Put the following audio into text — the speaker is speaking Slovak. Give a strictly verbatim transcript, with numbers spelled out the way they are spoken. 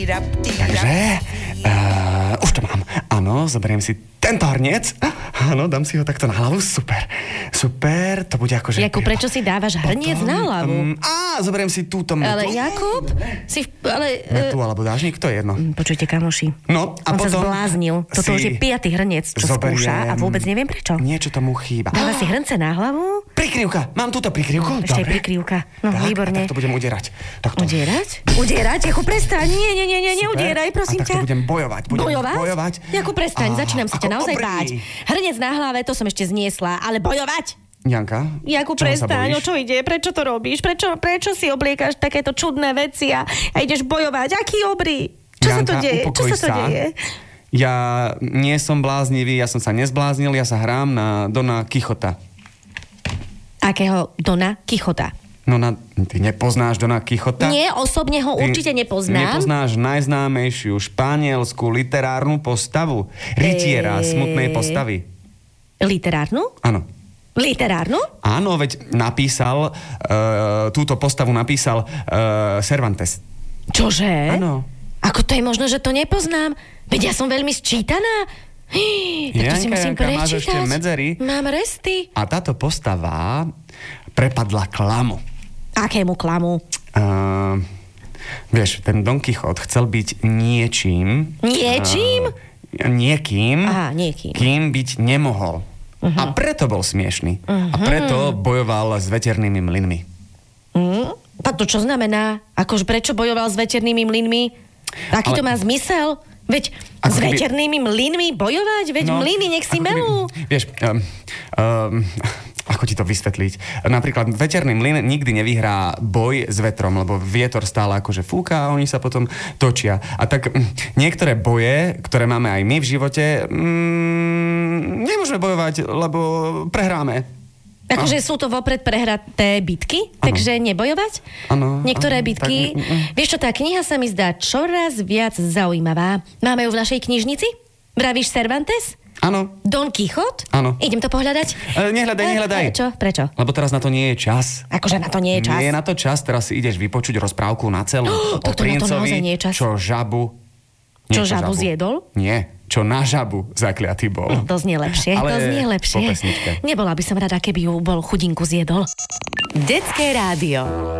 Takže, uh, už to mám. Áno, zoberiem si tento hrniec. Áno, dám si ho takto na hlavu. Super. Super, to bude akože... Jakub, prečo si dávaš hrniec potom, na hlavu? Um, á, zoberiem si túto metu. Ale Jakub, si... V, ale, metu alebo dážnik, to je jedno. Počujte, kamoši. No, a On potom... sa zbláznil. Toto už je piaty hrniec, čo zoberiem, skúša a vôbec neviem prečo. Niečo tomu chýba. Dáva si hrnce na hlavu? Prikryvka. Mám túto prikryvku? No, ešte aj Dobre. prikryvka. No, tak, výborne. Tak to budem udierať. Takto. Udierať? Udierať? Jakub, prestaň. Nie, nie, nie, nie, neudieraj, prosím a tak ťa. to budem bojovať. Budem bojovať? bojovať. Jakub, prestaň, A, začínam sa ťa ako naozaj obrý. báť. Hrniec na hlave, to som ešte zniesla, ale bojovať? Janka, Jakub, čoho sa prestaň, bojíš? o čo ide? Prečo to robíš? Prečo, prečo si obliekaš takéto čudné veci a, a ideš bojovať? Aký obrý? Čo Janka, sa to deje? Čo upokoj sa to sa. deje? Ja nie som bláznivý, ja som sa nezbláznil, ja sa hrám na Dona Kichota. Akého Dona Kichota? No na, ty nepoznáš Dona Kichota? Nie, osobne ho Ty určite nepoznám. Nepoznáš najznámejšiu španielskú literárnu postavu. Rytiera, Eee. smutnej postavy. Literárnu? Áno. Literárnu? Áno, veď napísal, uh, túto postavu napísal uh, Cervantes. Čože? Áno. Ako to je možné, že to nepoznám? Veď ja som veľmi sčítaná. Hí, tak to si Janka, musím Janka, máš ešte prečítať. medzery. Mám resty. A táto postava prepadla klamu. Akému klamu? Uh, vieš, ten Don Kichot chcel byť niečím. Niečím? Uh, niekým. Aha, niekým. Kým byť nemohol. Uh-huh. A preto bol smiešný. Uh-huh. A preto bojoval s veternými mlynmi. Mm? A to čo znamená? Akože prečo bojoval s veternými mlynmi? Aký Ale- to má zmysel? Veď Ako s keby- veternými mlynmi bojovať? Veď No, mlyny nech si ako keby- melú. Vieš, um, um, ako ti to vysvetliť? Napríklad veterný mlyn nikdy nevyhrá boj s vetrom, lebo vietor stále akože fúka a oni sa potom točia. A tak mm, niektoré boje, ktoré máme aj my v živote, mm, nemôžeme bojovať, lebo prehráme. Akože sú to vopred prehraté bitky, Áno. takže nebojovať? Áno, Niektoré áno, bitky. tak, mm, mm. Vieš čo, tá kniha sa mi zdá čoraz viac zaujímavá. Máme ju v našej knižnici? Vravíš Cervantes? Áno. Don Kichot? Áno. Idem to pohľadať? E, nehľadaj, Eh, nehľadaj. Prečo? Prečo? Lebo teraz na to nie je čas. Akože na to nie je čas. Nie je na to čas, teraz si ideš vypočuť rozprávku na celú Oh, o tak to na to princovi, naozaj nie je čas. čo žabu... Čo Nie, žabu zjedol? Nie, čo na žabu zakliatý bol. To znie lepšie, Ale to znie lepšie. po pesničke. Nebola by som rada, keby ju bol chudinku zjedol. Detské rádio.